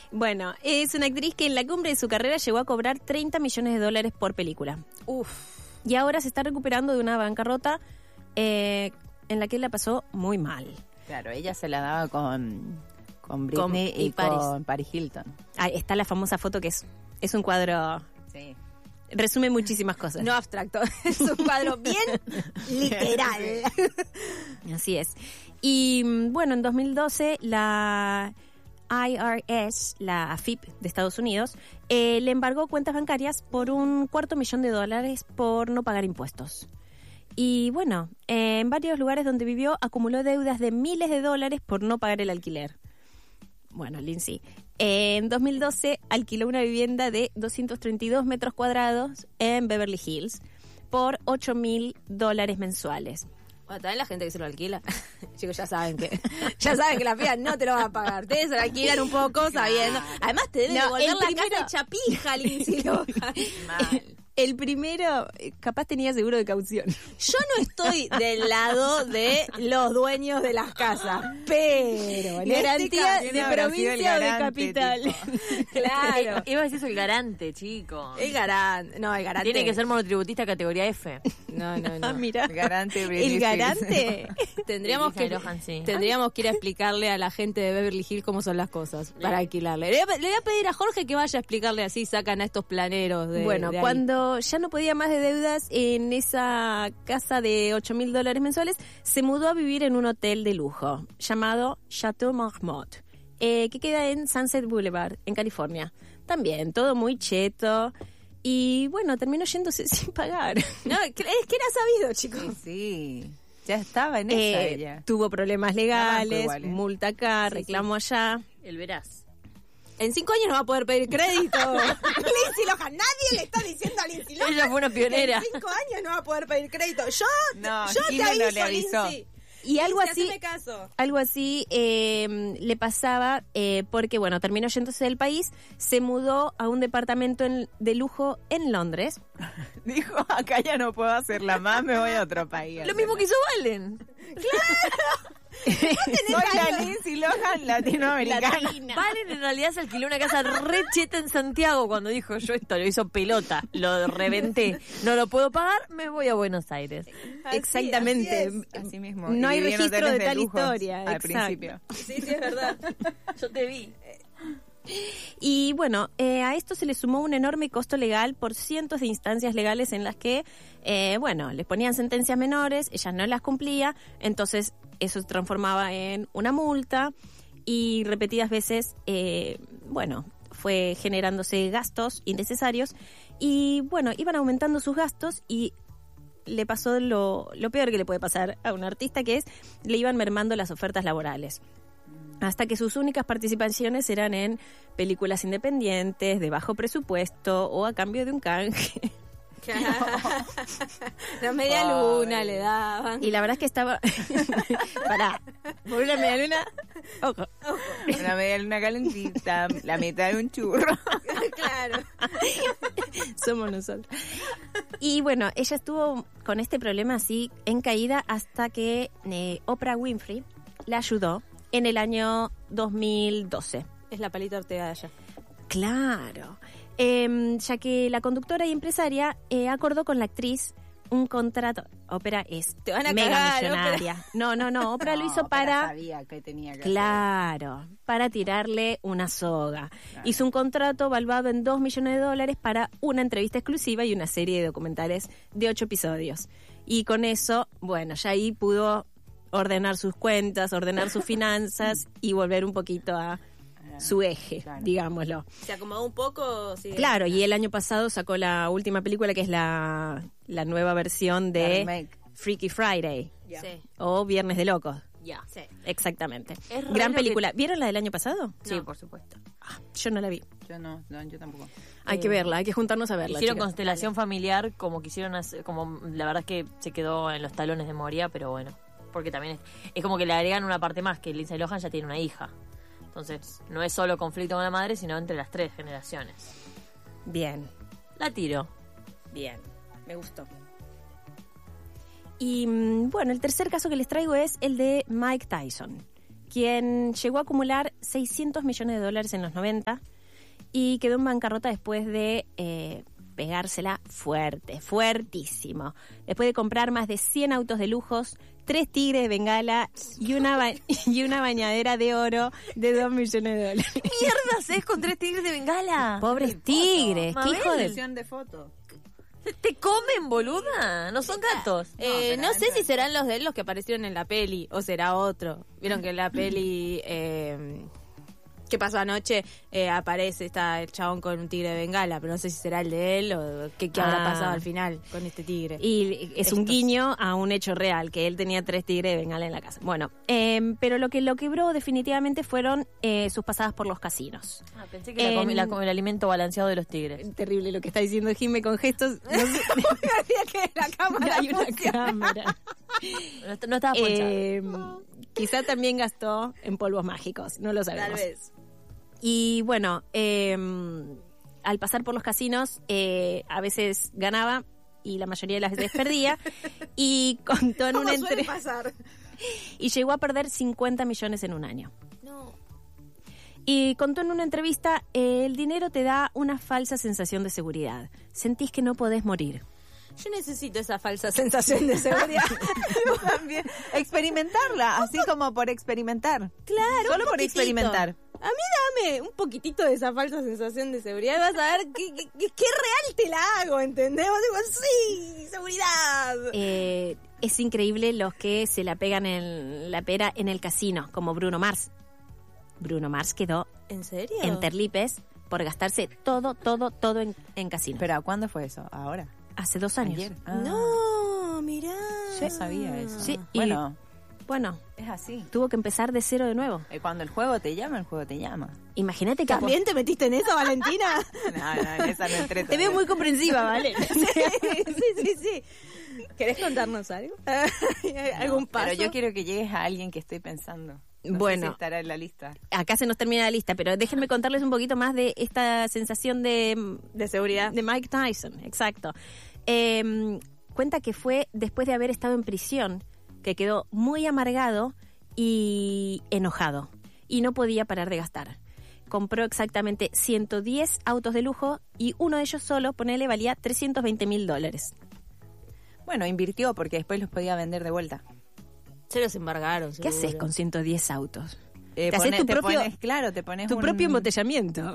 Bueno, es una actriz que en la cumbre de su carrera llegó a cobrar $30 millones por película. Uf. Y ahora se está recuperando de una bancarrota en la que la pasó muy mal. Claro, ella se la daba con Britney y con Paris Hilton. Ahí está la famosa foto que es un cuadro... Sí. Resume muchísimas cosas. No abstracto, es un cuadro bien literal. Así es. Y bueno, en 2012 la IRS, la AFIP de Estados Unidos, le embargó cuentas bancarias por $250,000 por no pagar impuestos. Y bueno, en varios lugares donde vivió acumuló deudas de miles de dólares por no pagar el alquiler. Bueno, Lindsay, en 2012 alquiló una vivienda de 232 metros cuadrados en Beverly Hills por $8,000 mensuales. Bueno, también la gente que se lo alquila, chicos, ya saben que la fía no te lo van a pagar. Ustedes se lo alquilan un poco sabiendo. Además te deben devolver la casa hecha pija, Lindsay Lohan. Mal. El primero, capaz tenía seguro de caución. Yo no estoy del lado de los dueños de las casas, pero en Garantía este de caso, provincia o de capital. claro. Iba a decir soy el garante, chico. El garante. No, el garante. Tiene que ser monotributista categoría F. No. Ah, mira. Garante El garante. Tendríamos que ir a explicarle a la gente de Beverly Hills cómo son las cosas para alquilarle. Le voy a pedir a Jorge que vaya a explicarle así sacan a estos planeros de Bueno, de ahí. cuando ya no podía más de deudas en esa casa de $8,000 mensuales, se mudó a vivir en un hotel de lujo llamado Chateau Marmont, que queda en Sunset Boulevard, en California. También, todo muy cheto. Y bueno, terminó yéndose sin pagar. No, es que era sabido, chicos. Sí. Ya estaba en esa ella. Tuvo problemas legales, igual, multa acá, reclamo allá. El verás. En 5 años no va a poder pedir crédito. Lindsay Lohan, nadie le está diciendo a Lindsay Lohan. Ella fue una pionera. En 5 años no va a poder pedir crédito. Yo Gino te aviso, no le avisó. Lindsay. Y algo Lindsay, así, haceme caso. algo así le pasaba porque, bueno, terminó yéndose del país, se mudó a un departamento de lujo en Londres. Dijo, acá ya no puedo hacerla más, me voy a otro país. Lo mismo que hizo Valen. Soy la Lindsay Lohan latinoamericana. Valen en realidad se alquiló una casa re cheta en Santiago cuando dijo yo esto lo hizo pelota, lo reventé, no lo puedo pagar, me voy a Buenos Aires. Exactamente. Así mismo. No Y hay viví en registro hoteles de tal lujos historia. Al exacto. principio. Sí, es verdad. Yo te vi. Y bueno, a esto se le sumó un enorme costo legal por cientos de instancias legales en las que, bueno, les ponían sentencias menores, ella no las cumplía, entonces eso se transformaba en una multa y repetidas veces, bueno, fue generándose gastos innecesarios y bueno, iban aumentando sus gastos y le pasó lo peor que le puede pasar a un artista, que es le iban mermando las ofertas laborales. Hasta que sus únicas participaciones eran en películas independientes, de bajo presupuesto o a cambio de un canje. La media luna le daban. Y la verdad es que estaba... Pará, por una media luna... Ojo. Una media luna calentita, la mitad de un churro. Claro. Somos nosotros. Y bueno, ella estuvo con este problema así en caída hasta que Oprah Winfrey la ayudó en el año 2012. Es la Palito Ortega de allá. Claro, ya que la conductora y empresaria acordó con la actriz un contrato. Oprah es Te van a mega cagar, millonaria. No, Oprah lo hizo para... Sabía que tenía que Claro, para tirarle una soga. Claro. Hizo un contrato valuado en $2 millones para una entrevista exclusiva y una serie de documentales de 8 episodios. Y con eso, bueno, ya ahí pudo ordenar sus cuentas, ordenar sus finanzas y volver un poquito a su eje, claro, digámoslo. Se acomodó un poco. Sí. Claro, y el año pasado sacó la última película, que es la nueva versión La de remake. Freaky Friday Ya. Sí. o Viernes de Locos. Ya. Sí. Exactamente. Es raro Gran que- película. ¿Vieron la del año pasado? Sí, No. por supuesto. Yo no la vi. Yo no, yo tampoco. Hay que verla, hay que juntarnos a verla. Hicieron chicas. constelación familiar como quisieron hacer, como la verdad es que se quedó en los talones de Moria, pero bueno, porque también es como que le agregan una parte más, que Lindsay Lohan ya tiene una hija. Entonces, no es solo conflicto con la madre, sino entre las 3 generaciones. Bien, La tiro. bien. Me gustó. Y bueno, el tercer caso que les traigo es el de Mike Tyson. quien llegó a acumular $600 millones en los 90 y quedó en bancarrota después de pegársela fuertísimo. Después de comprar más de 100 autos de lujos, 3 tigres de Bengala y una bañadera de oro de $2 millones. ¿Mierda haces con 3 tigres de Bengala? Pobres tigres, qué hijo de foto. ¿Te comen, boluda? No son gatos. No sé si serán los de él los que aparecieron en la peli o será otro. Vieron que en la peli ¿qué pasó anoche? Aparece el chabón con un tigre de Bengala, pero no sé si será el de él o qué habrá pasado al final con este tigre. Y es un guiño a un hecho real, que él tenía 3 tigres de Bengala en la casa. Bueno, pero lo que lo quebró definitivamente fueron sus pasadas por los casinos. Pensé que el alimento balanceado de los tigres. Terrible lo que está diciendo Jimé con gestos. No sé. que la cámara hay una cámara. No estaba ponchado. Quizá también gastó en polvos mágicos, no lo sabemos. Tal vez. Y bueno, al pasar por los casinos, a veces ganaba y la mayoría de las veces perdía. Y contó en una pasar? Y llegó a perder 50 millones en un año. No. Y contó en una entrevista, el dinero te da una falsa sensación de seguridad. Sentís que no podés morir. Yo necesito esa falsa sensación de seguridad. Yo también. Experimentarla, así como por experimentar. Claro, solo por experimentar. A mí dame un poquitito de esa falsa sensación de seguridad y vas a ver qué real te la hago, ¿entendés? Digo, sí, seguridad. Es increíble los que se la pegan en la pera en el casino, como Bruno Mars. Bruno Mars quedó ¿en serio? En Terlipes por gastarse todo en casino. ¿Pero cuándo fue eso? ¿Ahora? Hace 2 años. Ayer. No, mirá. Yo sabía eso. Sí, bueno, es así. Tuvo que empezar de cero de nuevo. Y cuando el juego te llama, el juego te llama. Imagínate que... ¿También te metiste en eso, Valentina? No, en esa no entré. Te veo muy comprensiva, ¿vale? Sí. ¿Querés contarnos algo? ¿Algún paso? Pero yo quiero que llegues a alguien que estoy pensando. No sé si estará en la lista. Acá se nos termina la lista, pero déjenme contarles un poquito más de esta sensación de seguridad. De Mike Tyson, exacto. Cuenta que fue después de haber estado en prisión, que quedó muy amargado y enojado, y no podía parar de gastar. Compró exactamente 110 autos de lujo y uno de ellos solo, ponele, valía $320,000. Bueno, invirtió porque después los podía vender de vuelta. Se los embargaron. ¿Qué haces con 110 autos? Te pones tu propio embotellamiento.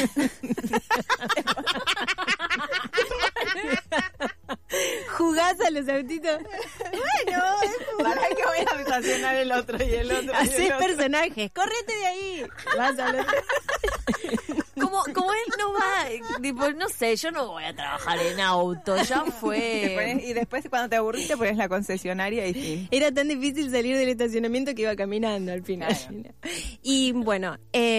Jugás a los autitos. Bueno, ¿para qué voy a estacionar el otro y el otro? Hacés personajes. Correte de ahí. Vas al otro. Como él no va, tipo, no sé, yo no voy a trabajar en auto, ya fue. Y después cuando te aburriste pones la concesionaria y sí. Era tan difícil salir del estacionamiento que iba caminando al final. Claro. Y bueno,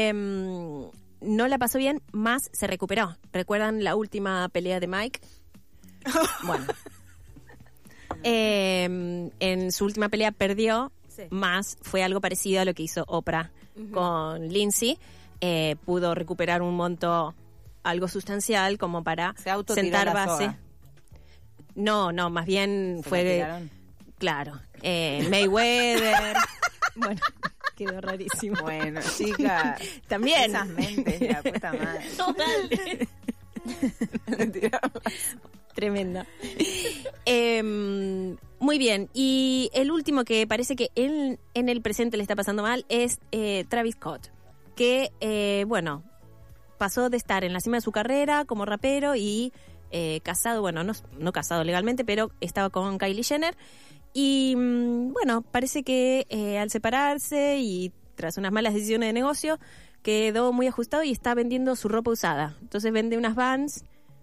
no la pasó bien, más se recuperó. ¿Recuerdan la última pelea de Mike? Bueno. En su última pelea perdió, más fue algo parecido a lo que hizo Oprah con Lindsay. Pudo recuperar un monto algo sustancial como para sentar base. No, más bien fue claro, Mayweather. Bueno, quedó rarísimo. Bueno, chica, también esas mentes de la puta madre. Total. Tremenda. Muy bien. Y el último que parece que en el presente le está pasando mal es Travis Scott, que, pasó de estar en la cima de su carrera como rapero y casado, bueno, no casado legalmente, pero estaba con Kylie Jenner. Y, parece que al separarse y tras unas malas decisiones de negocio, quedó muy ajustado y está vendiendo su ropa usada. Entonces vende unas Vans...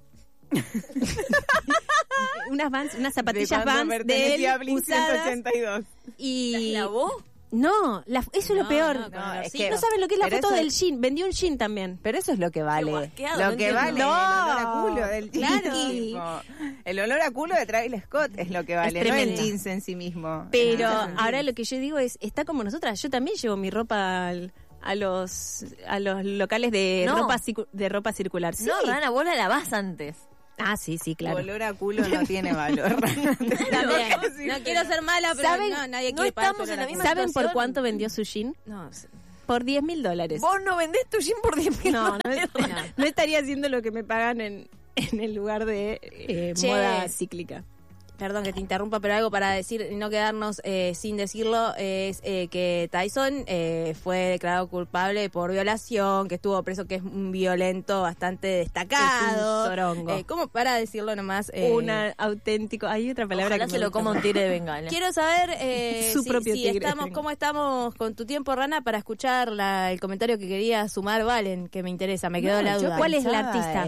unas zapatillas Vans de él usadas. 182. Y ¿Las lavó? No, eso es lo peor. No saben lo que es la foto del jean. Vendió un jean también. Pero eso es lo que vale. Lo que vale el olor a culo del jean. Claro. El olor a culo de Travis Scott es lo que vale, no el jeans en sí mismo. Pero ahora lo que yo digo es, está como nosotras. Yo también llevo mi ropa a los locales de ropa circular. Sí. No, Rana, vos la lavás antes. Ah, sí, claro. Olor a culo no tiene valor. También. No quiero ser mala, pero nadie quiere pagar. ¿Saben por cuánto vendió su jean? No. Por $10.000. ¿Vos no vendés tu jean por $10.000? No estaría haciendo lo que me pagan en el lugar de moda cíclica. Perdón que te interrumpa, pero algo para decir y no quedarnos sin decirlo es que Tyson fue declarado culpable por violación, que estuvo preso, que es un violento bastante destacado. Es un sorongo. ¿Cómo para decirlo nomás? Auténtico. Hay otra palabra Ojalá que se lo coma un tigre de Bengala. Quiero saber Su propio tigre. cómo estamos con tu tiempo, Rana, para escuchar el comentario que quería sumar Valen, que me interesa, me quedó la duda. ¿Cuál es la artista?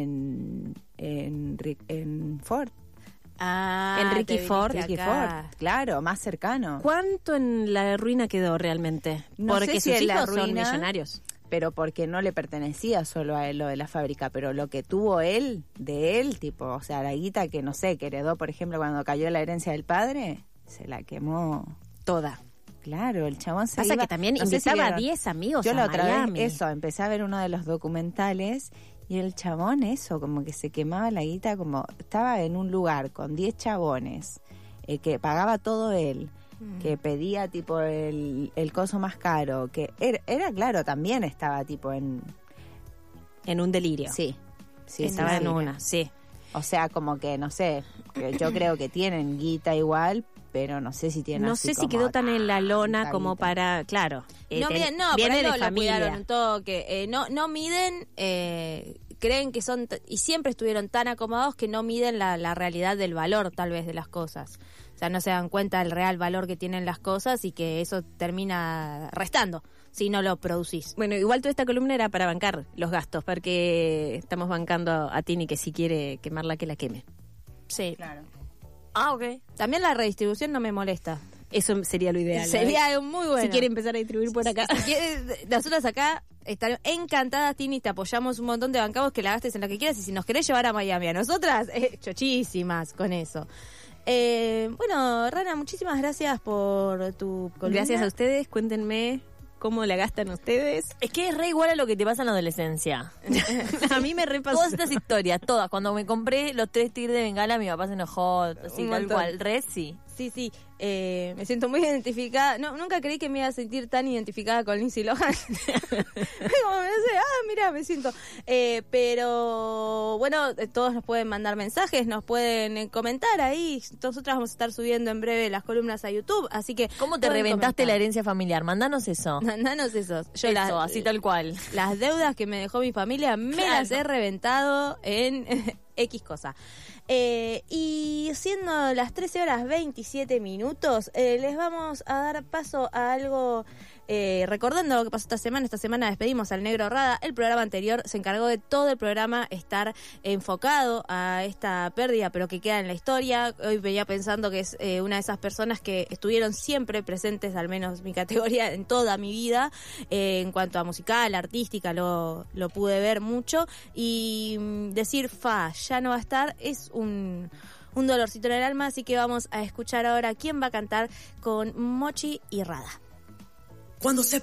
En Ford. Enrique Ford, claro, más cercano. ¿Cuánto en la ruina quedó realmente? No porque sé si sus en la hijos son ruina, millonarios. Pero porque no le pertenecía solo a él lo de la fábrica, pero lo que tuvo él, de él, tipo, o sea, la guita que no sé, que heredó, por ejemplo, cuando cayó la herencia del padre, se la quemó toda. Claro, el chabón se Pasa iba, que también no sé invitaba si a 10 amigos yo a la otra Miami. vez, empecé a ver uno de los documentales y el chabón como que se quemaba la guita, como estaba en un lugar con 10 chabones, que pagaba todo él, que pedía tipo el coso más caro, que era claro, también estaba tipo en un delirio. Sí, estaba en una, sí. O sea, como que, no sé, que yo creo que tienen guita igual, pero no sé si tienen No sé si quedó tan en la lona como guita. para, claro. Viene de lo familia. cuidaron un toque. No miden, creen que son, y siempre estuvieron tan acomodados que no miden la realidad del valor, tal vez, de las cosas. O sea, no se dan cuenta del real valor que tienen las cosas y que eso termina restando si no lo producís. Bueno, igual toda esta columna era para bancar los gastos, porque estamos bancando a Tini que si quiere quemarla, que la queme. Sí. Claro. Ah, ok. También la redistribución no me molesta. Eso sería lo ideal. Sería muy bueno. Si quiere empezar a distribuir por acá. Nosotros acá estaremos encantadas, Tini, te apoyamos un montón, de bancamos que la gastes en lo que quieras y si nos querés llevar a Miami a nosotras, chochísimas con eso. Bueno, Rana, muchísimas gracias por tu columna. Gracias a ustedes, cuéntenme cómo la gastan ustedes. Es que es re igual a lo que te pasa en la adolescencia. A mí me repasó. Todas estas historias, todas. Cuando me compré los 3 tigres de Bengala, mi papá se enojó, así tal cual. Re sí. Sí, me siento muy identificada. No, nunca creí que me iba a sentir tan identificada con Lindsay Lohan. Como me dice, mira, me siento. Pero bueno, todos nos pueden mandar mensajes, nos pueden comentar ahí. Nosotras vamos a estar subiendo en breve las columnas a YouTube, así que... ¿Cómo te reventaste la herencia familiar? Mandanos eso. Mandanos eso. Eso, así tal cual. Las deudas que me dejó mi familia me las he reventado en X cosa. Y siendo las 13:27, les vamos a dar paso a algo, recordando lo que pasó esta semana. Esta semana despedimos al Negro Rada. El programa anterior se encargó de todo el programa estar enfocado a esta pérdida, pero que queda en la historia. Hoy venía pensando que es una de esas personas que estuvieron siempre presentes, al menos mi categoría, en toda mi vida, en cuanto a musical, artística, lo pude ver mucho, y decir, ya no va a estar, es un dolorcito en el alma, así que vamos a escuchar ahora quién va a cantar con Mochi y Rada. Cuando se